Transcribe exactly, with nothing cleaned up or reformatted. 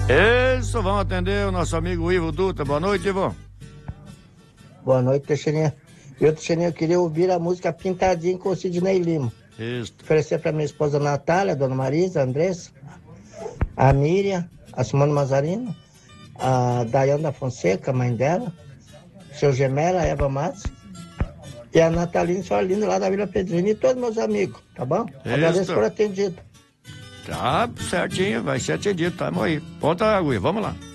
Isso, vamos atender o nosso amigo Ivo Dutra. Boa noite, Ivo. Boa noite, Teixeirinha. Eu, Teixeirinha, eu queria ouvir a música Pintadinho com o Sidney Lima. Isso. Oferecer para minha esposa Natália, a dona Marisa, a Andressa, a Miriam, a Simone Mazarino, a Dayana Fonseca, mãe dela, seu Gemela, a Eva Matos, e a Natalina Sorlindo lá da Vila Pedrinho, e todos meus amigos, tá bom? Isso. Agradeço por atendido. Tá certinho, vai ser atendido, tamo aí. Ponta a agulha, vamos lá.